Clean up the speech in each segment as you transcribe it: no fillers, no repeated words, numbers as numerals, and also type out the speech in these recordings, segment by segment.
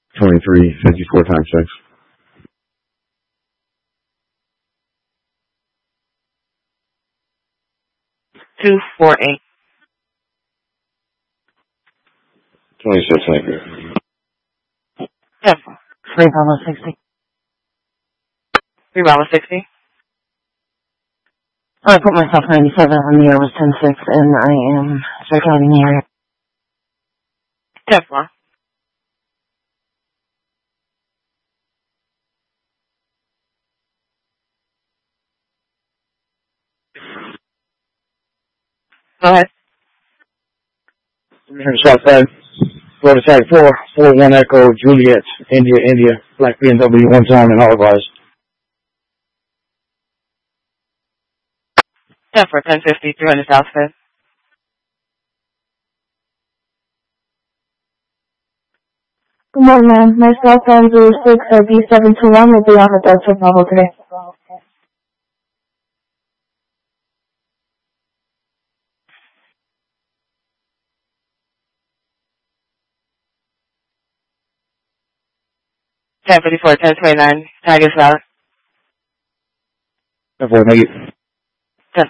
2354 times 6. 248. 26, thank you. Yes. 3 Bravo 60. 3 Bravo 60. I put myself 97 when the air was 10-6, and I am circulating the area. Yes, ma'am. Go ahead. Southside, Florida Tag 441 Echo, Juliet, India, Black BMW, 1 time, and all advised. Yeah, for 1050, 300 Southside. Good morning, ma'am. My cell phone 06 B721 will be on the Delta Bravo today. Yeah, 54, 1029. Tag is valid. 4, make it. Yes.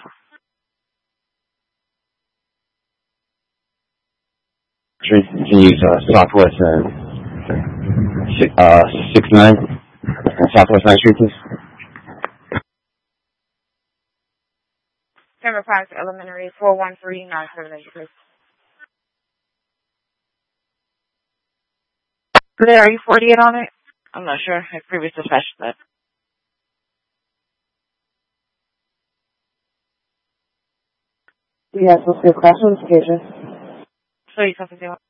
Can you use Southwest 69, Southwest 9th Street, please? Denver Park Elementary 413-978, please. Today, are you 48 on it? I'm not sure. I previously dispatched that. Yes, we'll see a crash notification. So you something to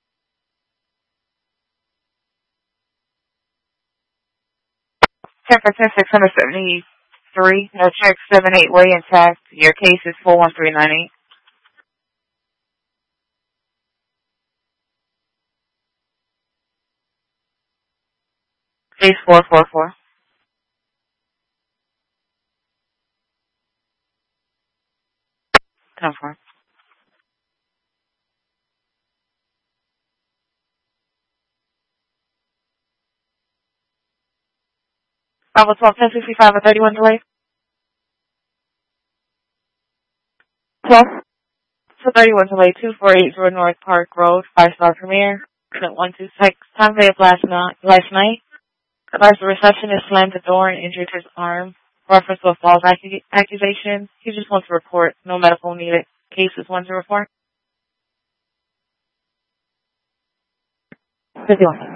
10 for 10673, no check 78 way intact. Your case is 41398. Case 444. Confirm. Bravo 12, 1065, a 31 delay. 12. So 31 delay, 2480 North Park Road, 5-star Premier. Unit 126. Time of last night. Advised the receptionist slammed the door and injured his arm. Reference to a false accusation. He just wants to report. No medical needed. Cases 1 to report. 51.